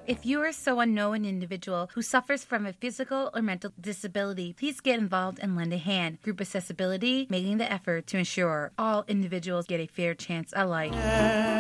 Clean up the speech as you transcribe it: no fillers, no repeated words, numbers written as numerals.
If you or someone know an individual who suffers from a physical or mental disability, please get involved and lend a hand. Group Accessibility, making the effort to ensure all individuals get a fair chance at life.